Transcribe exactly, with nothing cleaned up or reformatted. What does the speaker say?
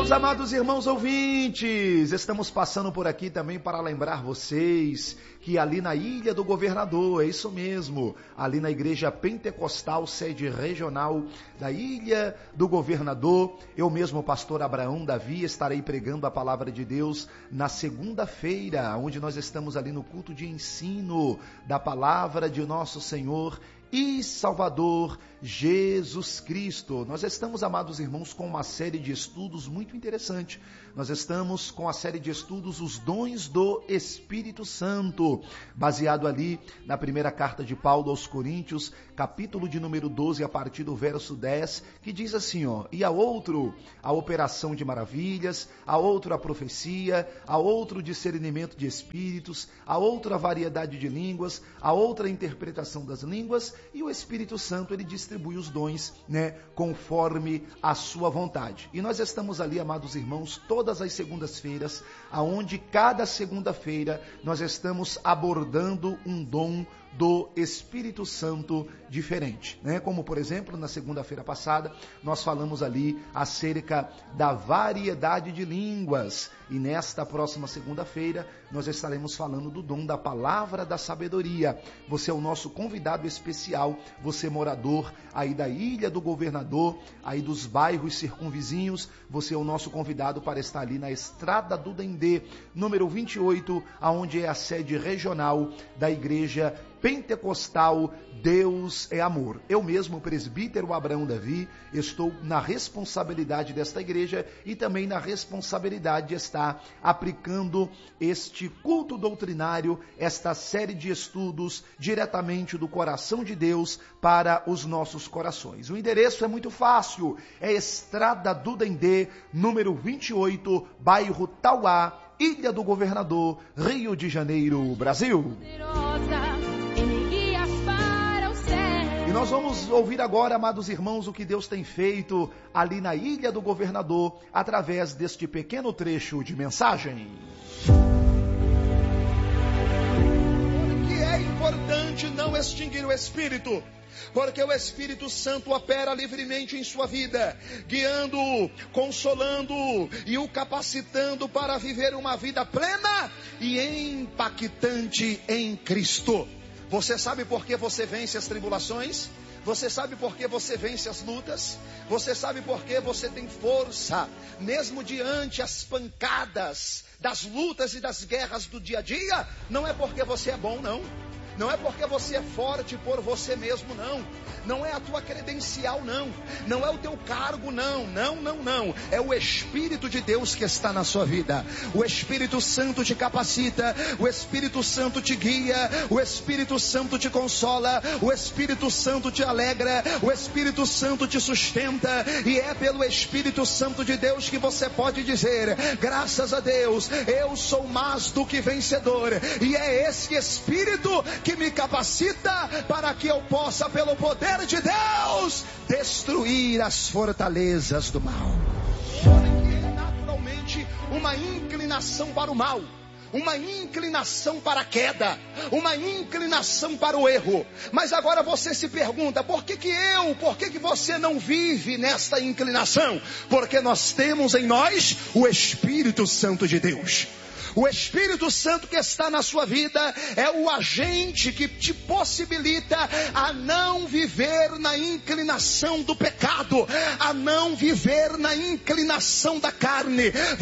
Meus amados irmãos ouvintes, estamos passando por aqui também para lembrar vocês que ali na Ilha do Governador, é isso mesmo, ali na Igreja Pentecostal, sede regional da Ilha do Governador, eu mesmo, pastor Abraão Davi, estarei pregando a palavra de Deus na segunda-feira, onde nós estamos ali no culto de ensino da palavra de nosso Senhor e Salvador Jesus Cristo. Nós estamos, amados irmãos, com uma série de estudos muito interessante. Nós estamos com a série de estudos Os Dons do Espírito Santo, baseado ali na primeira carta de Paulo aos Coríntios, capítulo de número doze, a partir do verso dez, que diz assim, ó, e a outro a operação de maravilhas, a outro a profecia, a outro discernimento de espíritos, a outra a variedade de línguas, a outra a interpretação das línguas, e o Espírito Santo, ele distribui os dons, né, conforme a sua vontade. E nós estamos ali, amados irmãos, todas as segundas-feiras, aonde cada segunda-feira nós estamos abordando um dom do Espírito Santo diferente, né? Como, por exemplo, na segunda-feira passada, nós falamos ali acerca da variedade de línguas, e nesta próxima segunda-feira, nós estaremos falando do dom da palavra da sabedoria. Você é o nosso convidado especial, você morador aí da Ilha do Governador, aí dos bairros circunvizinhos, você é o nosso convidado para estar ali na Estrada do Dendê, número vinte e oito, aonde é a sede regional da Igreja Pentecostal Deus é Amor. Eu mesmo, presbítero Abraão Davi, estou na responsabilidade desta igreja e também na responsabilidade de estar aplicando este culto doutrinário, esta série de estudos diretamente do coração de Deus para os nossos corações. O endereço é muito fácil, é Estrada do Dendê, número vinte e oito, bairro Tauá, Ilha do Governador, Rio de Janeiro, Brasil. E nós vamos ouvir agora, amados irmãos, o que Deus tem feito ali na Ilha do Governador, através deste pequeno trecho de mensagem. Porque é importante não extinguir o Espírito, porque o Espírito Santo opera livremente em sua vida, guiando-o, consolando-o e o capacitando para viver uma vida plena e impactante em Cristo. Você sabe por que você vence as tribulações? Você sabe por que você vence as lutas? Você sabe por que você tem força, mesmo diante as pancadas das lutas e das guerras do dia a dia? Não é porque você é bom, não. Não é porque você é forte por você mesmo, não. Não é a tua credencial, não. Não é o teu cargo, não. Não, não, não. É o Espírito de Deus que está na sua vida. O Espírito Santo te capacita. O Espírito Santo te guia. O Espírito Santo te consola. O Espírito Santo te alegra. O Espírito Santo te sustenta. E é pelo Espírito Santo de Deus que você pode dizer: graças a Deus, eu sou mais do que vencedor. E é esse Espírito que me capacita para que eu possa, pelo poder de Deus, destruir as fortalezas do mal. Olha que é naturalmente uma inclinação para o mal, uma inclinação para a queda, uma inclinação para o erro. Mas agora você se pergunta: por que que eu, por que que você não vive nesta inclinação? Porque nós temos em nós o Espírito Santo de Deus. O Espírito Santo que está na sua vida é o agente que te possibilita a não viver na inclinação do pecado, a não viver na inclinação da carne.